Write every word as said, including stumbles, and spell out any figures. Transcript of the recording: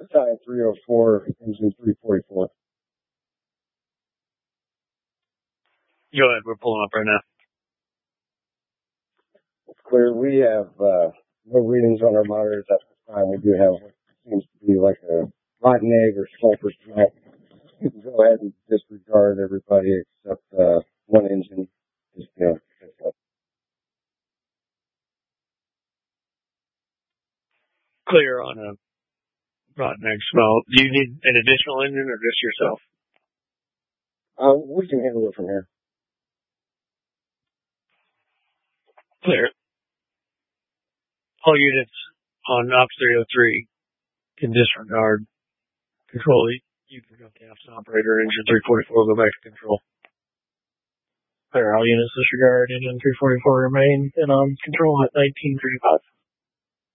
Battalion three oh four, engine three forty-four. Go ahead, we're pulling up right now. It's clear. We have uh, no readings on our monitors at this time. We do have what seems to be like a rotten egg or sulfur smell. You can go ahead and disregard everybody except uh, one engine. Just, you know, Clear on a rotten egg smell. Do you need an additional engine or just yourself? Uh, we can handle it from here. Clear. All units on Ops three oh three can disregard control. You can go captain operator, engine three forty-four, go back to control. Clear. All units disregard, engine three forty-four remain and on control at nineteen thirty-five.